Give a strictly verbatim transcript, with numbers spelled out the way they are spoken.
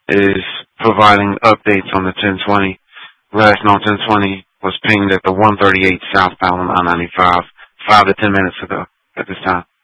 is providing updates on the ten twenty. Last known ten twenty was pinged at the one thirty-eight southbound on I ninety-five five to ten minutes ago at this time.